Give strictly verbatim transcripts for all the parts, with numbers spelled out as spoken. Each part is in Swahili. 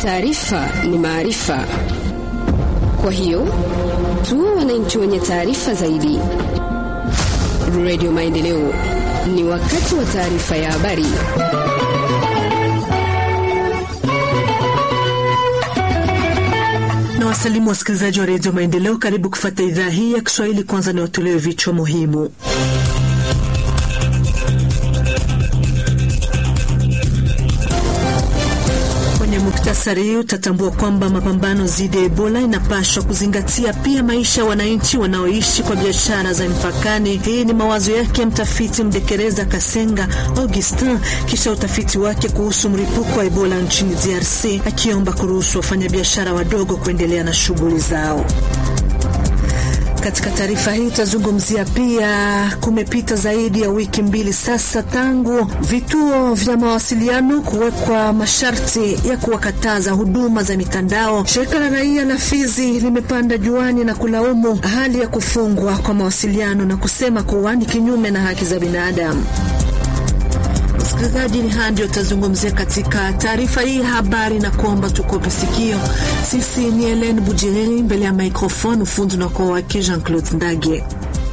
Taarifa ni maarifa. Kwa hiyo tuwe wananchi wenye taarifa zaidi. Radio Maendeleo, ni wakati wa taarifa ya habari. Na wasalimu wasikilizaji wa Radio Maendeleo, karibu kufuata idhaa hii ya Kiswahili. Kwanza ni watolewe vichwa muhimu. Muktasari utatambua kwamba mapambano dhidi ya Ebola inapaswa kuzingatia pia maisha ya wananchi wanaoishi kwa biashara za mpakani. Hii ni mawazo yake mtafiti Mdekereza Kasenga Augustin kisha utafiti wake kuhusu mlipuko wa Ebola nchini D R C, akiomba kuruhusu wafanyabiashara wadogo kuendelea na shughuli zao. Katika taarifa hii tazungumzia pia kumepita zaidi ya wiki mbili sasa tangu vituo vya mawasiliano kuwekwa masharti ya kuwakataza huduma za mitandao. Shirika la raia la Fizi limepanda juani na kulaumu hali ya kufungwa kwa mawasiliano na kusema kuwa ni kinyume na haki za binadamu. Msikilizaji, ni hadi utazungumzia katika taarifa hii habari na kuomba tukope sikio. Sisi ni Helen Bujiriri, mbele ya microphone ufundi na kwa wake Jean-Claude Ndage.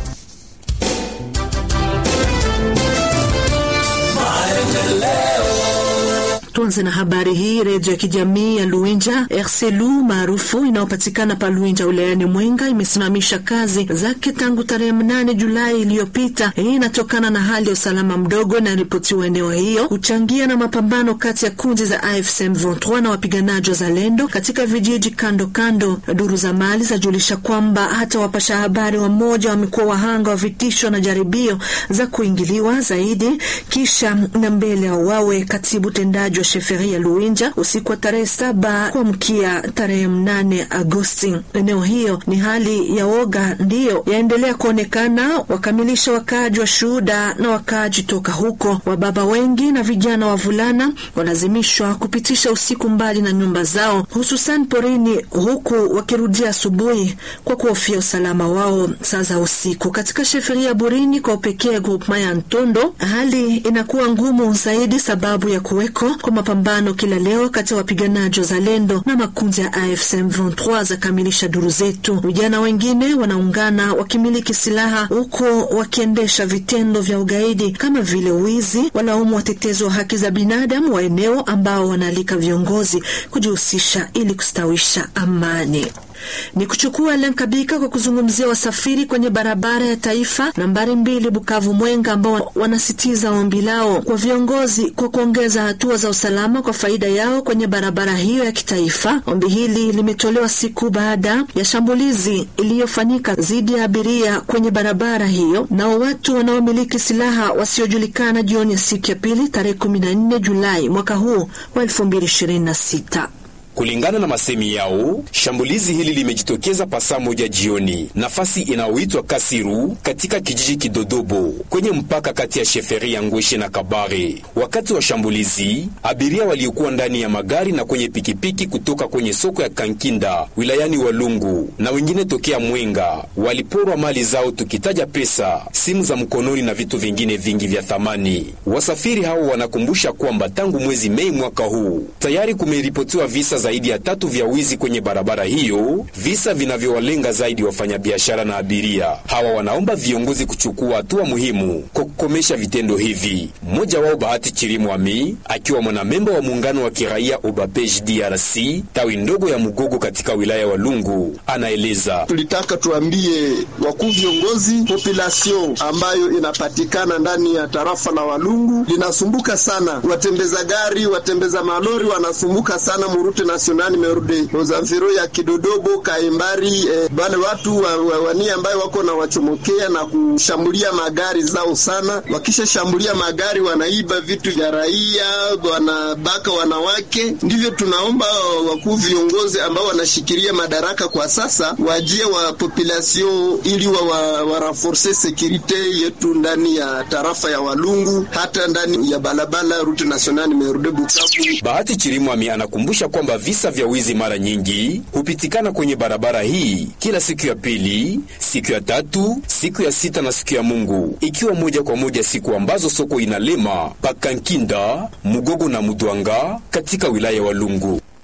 Tuanze na habari hii. Redio ya kijamii ya Luinja R C L U maarufu inayopatikana pa Luinja wilayani Mwenga imesimamisha kazi zake tangu tarehe nane Julai iliyopita. Hii inatokana na hali ya usalama mdogo na ripotiwa eneo hiyo kuchangia na mapambano kati ya kundi za A F C M ishirini na tatu na wapiganaji wa Zalendo katika vijiji kando kando. Duru za mali zajulisha kwamba hata wapasha habari wa moja wamekuwa wahanga wa vitisho na jaribio za kuingiliwa zaidi kisha na mbele ya wawe. Katibu tendaji wa sheferi ya Luinja usiku wa tarehe saba kwa mkia tarehe nane Agosti. Eneo hiyo ni hali ya woga ndiyo yaendelea kuonekana, wakamilisha wakaaji wa shuhuda na wakaaji toka huko. Wababa wengi na vijana wavulana walazimishwa kupitisha usiku mbali na nyumba zao, hususan porini, huku wakirudia asubuhi kwa kuhofia usalama wao saa za usiku. Katika sheferi ya Burini kwa upekee groupema ya Ntondo, hali inakuwa ngumu zaidi sababu ya kuweko kwa mapambano kila leo kati ya wapiganaji wa Zalendo na makundi ya A F C M ishirini na tatu, za kamilisha duru zetu. Vijana wengine wanaungana wakimiliki silaha huko wakiendesha vitendo vya ugaidi kama vile wizi. Walaumu watetezi wa haki za binadamu wa eneo ambao wanaalika viongozi kujihusisha ili kustawisha amani. Ni kuchukua Lenkabika kwa kuzungumzia wasafiri kwenye barabara ya taifa nambari mbili Bukavu Mwenga, ambao wanasitiza ombi lao kwa viongozi kwa kuongeza hatua za usalama kwa faida yao kwenye barabara hiyo ya kitaifa. Ombi hili limetolewa siku baada ya shambulizi iliyofanyika dhidi ya abiria kwenye barabara hiyo na watu wanaomiliki silaha wasiojulikana jioni ya siku ya pili tarehe kumi na nne Julai mwaka huu wa elfu mbili ishirini na sita. Kulingana na masemi yao, shambulizi hili limejitokeza pasaa moja jioni, nafasi inayoitwa Kasiru katika kijiji Kidodobo kwenye mpaka kati ya sheferi ya Ngweshe na Kabare. Wakati wa shambulizi, abiria waliokuwa ndani ya magari na kwenye pikipiki kutoka kwenye soko ya Kankinda wilayani Walungu na wengine tokea Mwenga waliporwa mali zao, tukitaja pesa, simu za mkononi na vitu vingine vingi vya thamani. Wasafiri hao wanakumbusha kwamba tangu mwezi Mei mwaka huu tayari kumeripotiwa visa zaidi ya tatu vya wizi kwenye barabara hiyo, visa vinavyowalenga zaidi wafanyabiashara na abiria. Hawa wanaomba viongozi kuchukua hatua muhimu kwa kukomesha vitendo hivi. Mmoja wao Bahati Chirimwami, akiwa mwanamemba wa muungano wa kiraia Obapej D R C tawi ndogo ya Mugogo katika wilaya wa Lungu, anaeleza: tulitaka tuambie wakuu viongozi, population ambayo inapatikana ndani ya tarafa la Walungu linasumbuka sana. Watembeza gari, watembeza malori wanasumbuka sana murute nationali merudi Mozamfiro ya Kidodobo, Kaimbari, eh, wale watu wa, wa, wani ambayo wako na wachomokea na kushambulia magari zao sana. Wakisha shambulia magari wanaiba vitu vya raia, wanabaka wanawake. Ndivyo tunaomba wakuu viongozi ambao wanashikilia madaraka kwa sasa wajie wa population ili wa, wa, wa renforcer securite yetu ndani ya tarafa ya Walungu, hata ndani ya balabala route nationale merudi Bukavu. Bahati Chirimwami anakumbusha kwamba visa vya wizi mara nyingi hupitikana kwenye barabara hii kila siku ya pili, siku ya tatu, siku ya sita na siku ya Mungu, ikiwa moja kwa moja siku ambazo soko inalema Pakankinda, Mugogo na Mudwanga katika wilaya wa Lungu.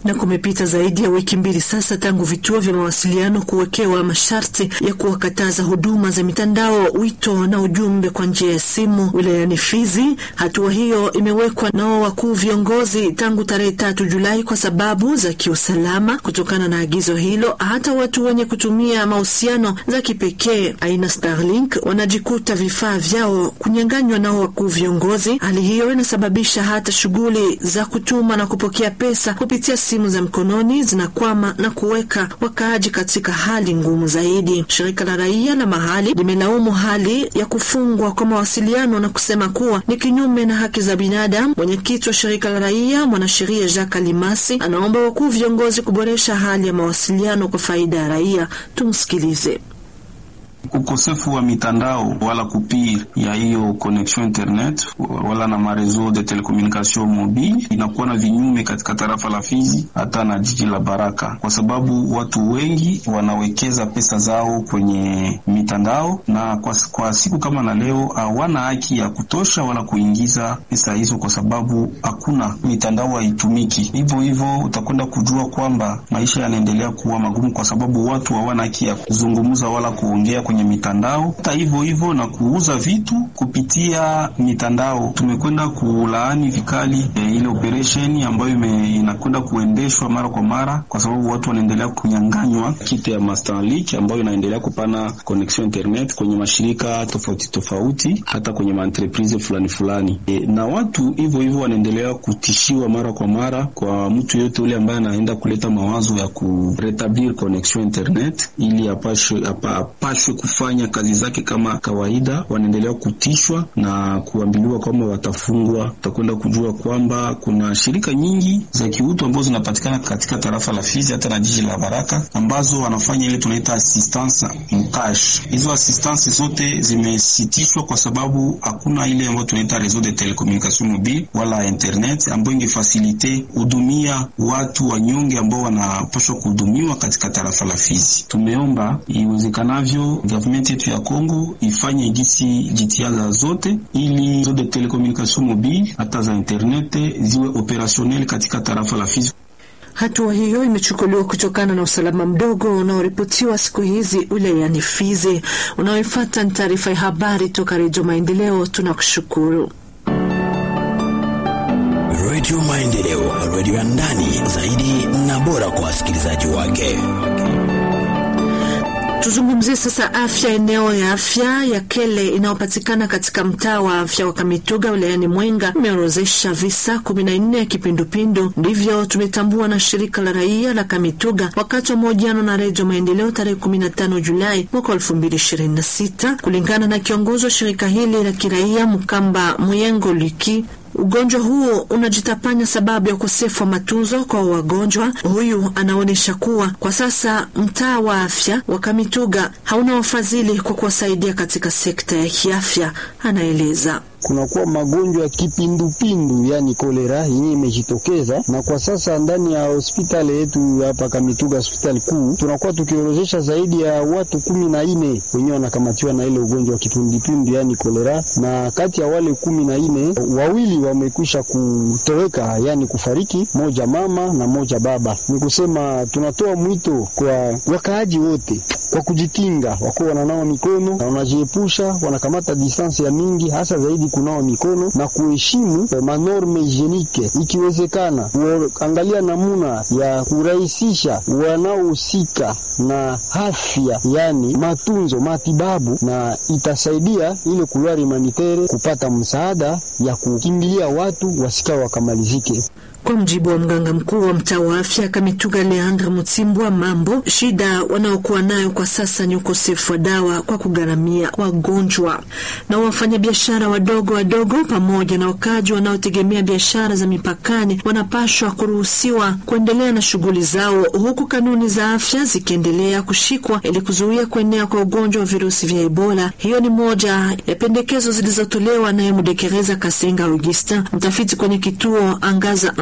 Na kumepita zaidi ya wiki mbili sasa tangu vituo vya mawasiliano kuwekewa masharti ya kuwakataza huduma za mitandao, wito na ujumbe kwa njia ya simu wilayani Fizi. Hatua hiyo imewekwa na wakuu viongozi tangu tarehe tatu Julai kwa sababu za kiusalama. Kutokana na agizo hilo, hata watu wenye kutumia mahusiano za kipekee aina Starlink wanajikuta vifaa vyao kunyanganywa na wakuu viongozi. Hali hiyo inasababisha hata shughuli za kutuma na kupokea pesa kupitia simu za mkononi zinakwama na kuweka wakaaji katika hali ngumu zaidi. Shirika la raia la mahali limelaumu hali ya kufungwa kwa mawasiliano na kusema kuwa ni kinyume na haki za binadamu. Mwenyekiti wa shirika la raia, mwanasheria Jacques Alimasi, anaomba wakuu viongozi kuboresha hali ya mawasiliano kwa faida ya raia. Tumsikilize. Ukosefu wa mitandao wala kupir ya hiyo connection internet wala na marezo de telecommunication mobile inakuwa na vinyume katika tarafa la Fizi hata na jiji la Baraka, kwa sababu watu wengi wanawekeza pesa zao kwenye mitandao, na kwa, kwa siku kama na leo hawana haki ya kutosha wala kuingiza pesa hizo kwa sababu hakuna mitandao haitumiki. Hivyo hivyo utakwenda kujua kwamba maisha yanaendelea kuwa magumu kwa sababu watu hawana haki ya kuzungumza wala kuongea kwenye mitandao. Hata hivyo hivyo na kuuza vitu kupitia mitandao. Tumekwenda kulaani vikali e, ile operation ambayo inakwenda kuendeshwa mara kwa mara kwa sababu watu wanaendelea kunyanganywa kiti ya Starlink ambayo inaendelea kupana connection internet kwenye mashirika tofauti tofauti, hata kwenye maentreprise fulani fulani. E, na watu hivyo hivyo wanaendelea kutishiwa mara kwa mara. Kwa mtu yote ule ambaye anaenda kuleta mawazo ya kuretablir connection internet ili apashwe apashwe kufanya kazi zake kama kawaida, wanaendelea kutishwa na kuambiliwa kwamba watafungwa. Tutakwenda kujua kwamba kuna shirika nyingi za kiutu ambazo zinapatikana katika tarafa la Fizi hata na jiji la Baraka ambazo wanafanya ile tunaita assistance mkash. Hizo assistance zote zimesitishwa kwa sababu hakuna ile ambayo tunaita réseau de télécommunication mobile wala internet ambayo ingefasilite hudumia watu wanyonge ambao wanapaswa kuhudumiwa katika tarafa la Fizi. Tumeomba iwezekanavyo government yetu ya Kongo ifanye gisi jitihada zote ili zo de telecommunication mobile hata za internet ziwe operationel katika tarafa la Fizi. Hatua hiyo imechukuliwa kutokana na usalama mdogo unaoripotiwa siku hizi wilayani Fizi. Unaoifuata ni taarifa ya habari toka Radio Maendeleo. Tunakushukuru. Radio Maendeleo, radio ya ndani zaidi na bora kwa wasikilizaji wake. Tuzungumzie sasa afya. Eneo ya afya ya Kele inayopatikana katika mtaa wa afya wa Kamituga wilayani Mwenga imeorozesha visa kumi na nne ya kipindupindu. Ndivyo tumetambua na shirika la raia la Kamituga wakati wa mahojiano na Radio Maendeleo tarehe kumi na tano Julai mwaka elfu mbili ishirini na sita. Kulingana na kiongozi wa shirika hili la kiraia Mkamba Muyengo Liki, ugonjwa huo unajitapanya sababu ya ukosefu wa matunzo kwa wagonjwa. Huyu anaonesha kuwa kwa sasa mtaa wa afya wa Kamituga hauna wafadhili kwa kuwasaidia katika sekta ya kiafya. Anaeleza kunakuwa magonjwa ya kipindupindu yani kolera yenye imejitokeza, na kwa sasa ndani ya hospitali yetu hapa Kamituga hospitali kuu tunakuwa tukiorozesha zaidi ya watu kumi na nne wenyewe wanakamatiwa na ile ugonjwa wa kipindupindu yani kolera, na kati ya wale kumi na nne wawili wamekwisha kutoweka yani kufariki, moja mama na moja baba. Ni kusema tunatoa mwito kwa wakaaji wote kwa kujikinga, wako wananawa mikono na wanajiepusha, wanakamata distance ya mingi, hasa zaidi kunawa mikono na kuheshimu manorme hygienique. Ikiwezekana kuangalia namuna ya kurahisisha wanaohusika na afya yani matunzo matibabu, na itasaidia ile couloir humanitaire kupata msaada ya kukimbilia watu wasika wakamalizike. Kwa mjibu wa mganga mkuu wa mtaa wa afya Kamituga Leandre Mutsimbwa Mambo, shida wanaokuwa nayo kwa sasa ni ukosefu wa dawa kwa kugharamia wagonjwa. Na wafanyabiashara wadogo wadogo pamoja na wakaji wanaotegemea biashara za mipakani wanapashwa kuruhusiwa kuendelea na shughuli zao, huku kanuni za afya zikiendelea kushikwa ili kuzuia kuenea kwa ugonjwa wa virusi vya Ebola. Hiyo ni moja ya pendekezo zilizotolewa na Mudekereza Kasenga Augustin, mtafiti kwenye kituo Angaza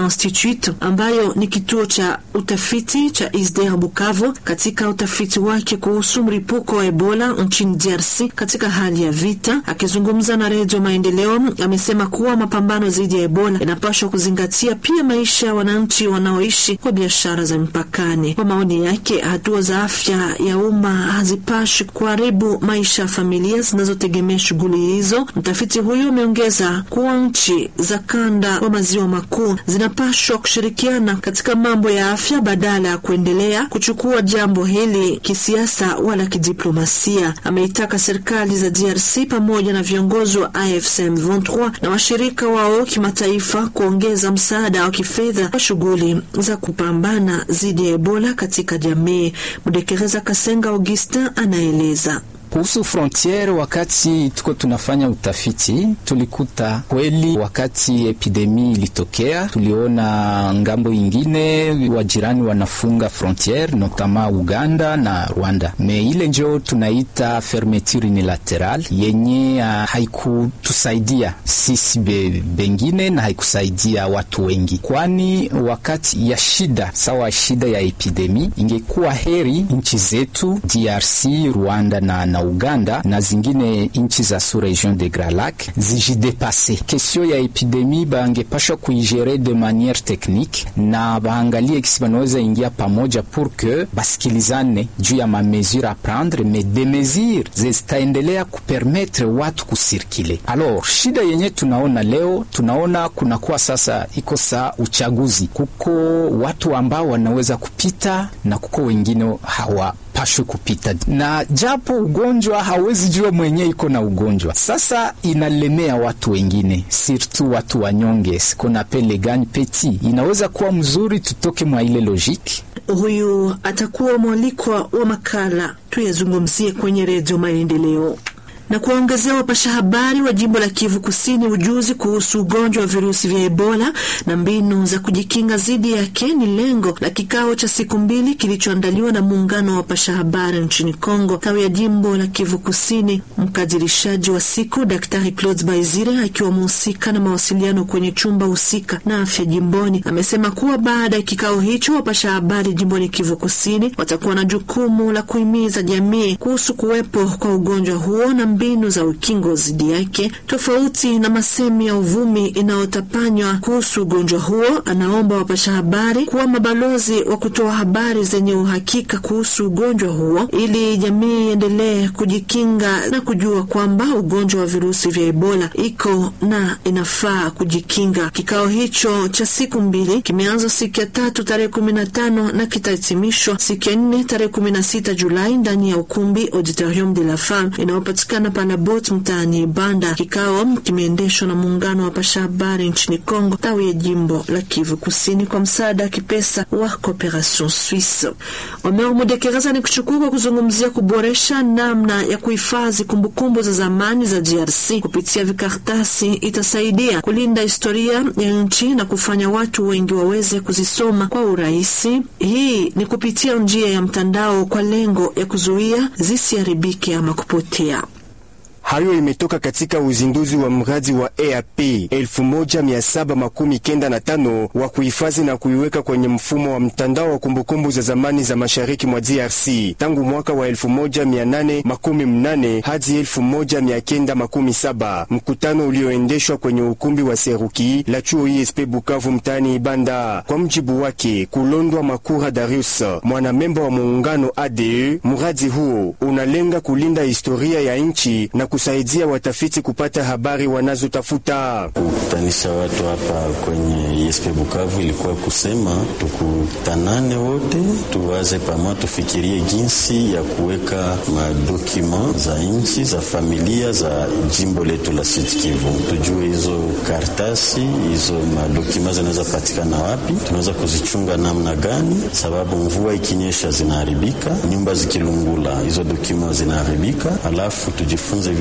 Institute ambayo ni kituo cha utafiti cha I S D E R Bukavu, katika utafiti wake kuhusu mlipuko wa Ebola nchini D R C katika hali ya vita. Akizungumza na Radio Maendeleo, amesema kuwa mapambano dhidi ya Ebola yanapaswa kuzingatia pia maisha ya wananchi wanaoishi kwa biashara za mpakani. Kwa maoni yake, hatua za afya ya umma hazipashi kuharibu maisha ya familia zinazotegemea shughuli hizo. Mtafiti huyo ameongeza kuwa nchi za kanda wa maziwa makuu zinapaswa kushirikiana katika mambo ya afya badala ya kuendelea kuchukua jambo hili kisiasa wala kidiplomasia. Ameitaka serikali za D R C pamoja na viongozi wa A F C M ishirini na tatu na washirika wao kimataifa kuongeza msaada wa kifedha kwa shughuli za kupambana dhidi ya Ebola katika jamii. Mudekereza Kasenga Augustin anaeleza. Kuhusu frontiere, wakati tuko tunafanya utafiti, tulikuta kweli wakati epidemi ilitokea, tuliona ngambo ingine wajirani wanafunga frontiere, notama Uganda na Rwanda. Me ile njo tunaita fermeture unilateral yenye uh, haikutusaidia sisi be, bengine na haikusaidia watu wengi. Kwani wakati ya shida, sawa shida ya epidemi, ingekuwa heri nchi zetu D R C, Rwanda na, na Uganda na zingine inchi za sous region de Grand Lac zijidepase. Kesio ya epidemi bangepashwa kuigere de manière technique na baangalie kisi banaweza ingia pamoja pour que basikilizane juu ya ma mesure à prendre, mais des mesures zitaendelea kupermettre watu kusirkile. Alors shida yenye tunaona leo, tunaona kuna kuwa sasa iko saa uchaguzi, kuko watu ambao wanaweza kupita na kuko wengine hawa pashwe kupita, na japo ugonjwa hawezi jua mwenye iko na ugonjwa. Sasa inalemea watu wengine, surtout watu wanyonge, sikona pele gagne petit. Inaweza kuwa mzuri tutoke mwa ile logique. Huyu atakuwa mwalikwa wa makala tuyazungumzie kwenye Radio Maendeleo. Na kuongezea wapasha habari wa jimbo la Kivu Kusini ujuzi kuhusu ugonjwa wa virusi vya Ebola na mbinu za kujikinga dhidi yake ni lengo la kikao cha siku mbili kilichoandaliwa na muungano wa wapasha habari nchini Kongo tawi ya jimbo la Kivu Kusini. Mkadirishaji wa siku Daktari Claude Baizire, akiwa mhusika na mawasiliano kwenye chumba husika na afya jimboni, amesema kuwa baada ya kikao hicho wapasha habari jimboni Kivu Kusini watakuwa na jukumu la kuhimiza jamii kuhusu kuwepo kwa ugonjwa huo na mbinu za ukingo dhidi yake, tofauti na masemi ya uvumi inayotapanywa kuhusu ugonjwa huo. Anaomba wapasha habari kuwa mabalozi wa kutoa habari zenye uhakika kuhusu ugonjwa huo ili jamii iendelee kujikinga na kujua kwamba ugonjwa wa virusi vya Ebola iko na inafaa kujikinga. Kikao hicho cha siku mbili kimeanza siku ya tatu tarehe kumi na tano na kitahitimishwa siku ya nne tarehe kumi na sita Julai ndani ya ukumbi Auditorium de la Femme inayopatikana Palabot mtaani Banda. Kikao kimeendeshwa na muungano wa pasha habari nchini Kongo tawi ya jimbo la Kivu Kusini kwa msaada kipesa wa Cooperation Suisse. Omer Mudekereza ni kuchukua kuzungumzia kuboresha namna ya kuhifadhi kumbukumbu za zamani za D R C kupitia vikartasi. Itasaidia kulinda historia ya nchi na kufanya watu wengi waweze kuzisoma kwa urahisi. Hii ni kupitia njia ya mtandao kwa lengo ya kuzuia zisiharibike ama kupotea. Hayo imetoka katika uzinduzi wa mradi wa E A P elfu moja mia saba makumi kenda na tano wa kuhifadhi na kuiweka kwenye mfumo wa mtandao wa kumbukumbu za zamani za mashariki mwa D R C tangu mwaka wa elfu moja mia nane makumi mnane hadi elfu moja mia kenda makumi saba. Mkutano ulioendeshwa kwenye ukumbi wa Seruki la chuo I S P Bukavu mtaani Ibanda. Kwa mjibu wake Kulondwa Makura Darius, mwanamemba wa muungano A D E, mradi huo unalenga kulinda historia ya nchi na kusaidia watafiti kupata habari wanazotafuta. Kukutanisha watu hapa kwenye I S P Bukavu ilikuwa kusema tukutanane wote, tuwaze pamoja, tufikirie jinsi ya kuweka madokima za nchi za familia za jimbo letu la Sud Kivu. Tujue hizo kartasi, hizo madokima zinaweza patikana wapi, tunaweza kuzichunga namna gani, sababu mvua ikinyesha zinaharibika, nyumba zikilungula hizo dokima zinaharibika. Alafu tujifunze vile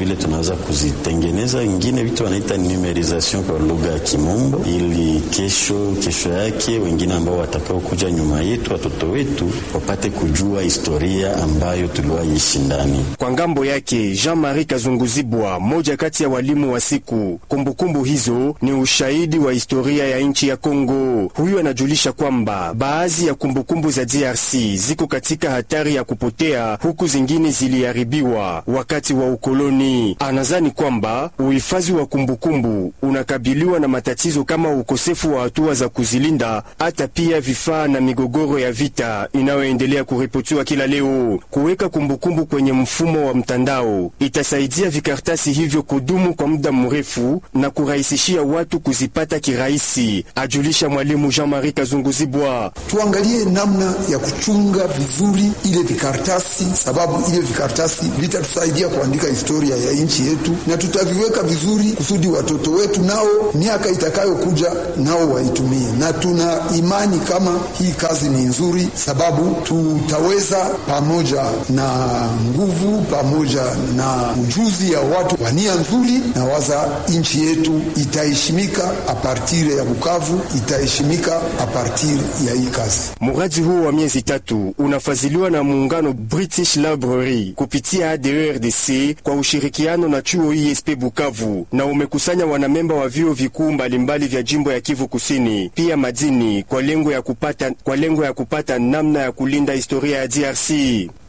vile tunaweza kuzitengeneza. Ingine vitu wanaita numerization kwa lugha ya Kimombo, ili kesho kesho yake wengine ambao watakao kuja nyuma yetu, watoto wetu, wapate kujua historia ambayo tuliwaishi ndani. Kwa ngambo yake Jean-Marie Kazunguzibwa, moja kati ya walimu wa siku, kumbukumbu hizo ni ushahidi wa historia ya nchi ya Kongo. Huyu anajulisha kwamba baadhi ya kumbukumbu za D R C ziko katika hatari ya kupotea, huku zingine ziliharibiwa wakati wa ukoloni. Anazani kwamba uhifadhi wa kumbukumbu unakabiliwa na matatizo kama ukosefu wa hatua za kuzilinda, hata pia vifaa na migogoro ya vita inayoendelea kuripotiwa kila leo. Kuweka kumbukumbu kwenye mfumo wa mtandao itasaidia vikartasi hivyo kudumu kwa muda mrefu na kurahisishia watu kuzipata kirahisi, ajulisha mwalimu Jean-Marie Kazunguzibwa. Tuangalie namna ya kuchunga vizuri ile vikartasi, sababu ile vikartasi vitatusaidia kuandika historia ya nchi yetu, na tutaviweka vizuri kusudi watoto wetu nao miaka itakayokuja nao waitumie. Na tuna imani kama hii kazi ni nzuri, sababu tutaweza pamoja na nguvu, pamoja na ujuzi ya watu wa nia nzuri, na waza nchi yetu itaheshimika a partir ya Bukavu, itaheshimika a partir ya hii kazi. Muradi huu wa miezi tatu unafadhiliwa na muungano British Library kupitia A D R D C kwa ushirikiano na chuo I S P Bukavu, na umekusanya wanamemba wa vyuo vikuu mbalimbali vya jimbo ya Kivu Kusini pia madini kwa lengo ya kupata kwa lengo ya kupata namna ya kulinda historia ya D R C.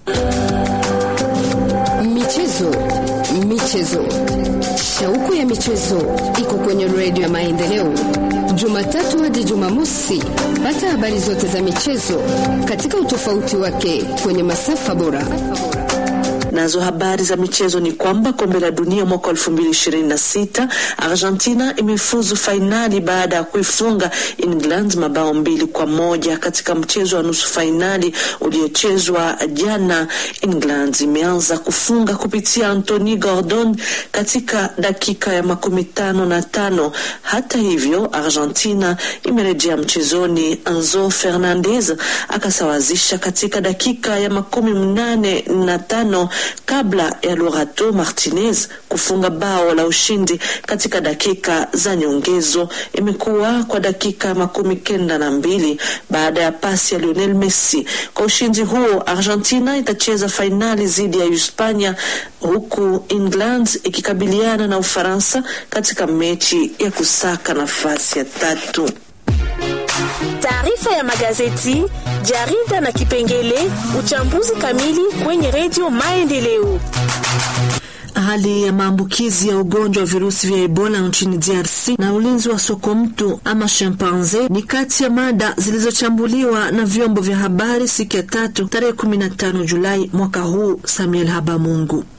Michezo, michezo. Shauku ya michezo iko kwenye Radio ya Maendeleo. Jumatatu hadi Jumamosi, pata habari zote za michezo katika utofauti wake kwenye masafa bora. Nazo habari za michezo ni kwamba kombe la dunia mwaka elfu mbili ishirini na sita, Argentina imefuzu fainali baada ya kuifunga England mabao mbili kwa moja katika mchezo wa nusu fainali uliochezwa jana. England imeanza kufunga kupitia Anthony Gordon katika dakika ya makumi tano na tano. Hata hivyo, Argentina imerejea mchezoni. Enzo Fernandez akasawazisha katika dakika ya makumi mnane na tano kabla ya Lorato Martinez kufunga bao la ushindi katika dakika za nyongezo. Imekuwa kwa dakika makumi kenda na mbili baada ya pasi ya Lionel Messi. Kwa ushindi huo, Argentina itacheza fainali dhidi ya Hispania, huku England ikikabiliana na Ufaransa katika mechi ya kusaka nafasi ya tatu. Taarifa ya magazeti, jarida na kipengele uchambuzi kamili kwenye Radio Maendeleo. Hali ya maambukizi ya ugonjwa wa virusi vya Ebola nchini D R C na ulinzi wa soko mtu ama chimpanzee ni kati ya mada zilizochambuliwa na vyombo vya habari siku ya tatu tarehe kumi na tano Julai mwaka huu. Samuel Habamungu.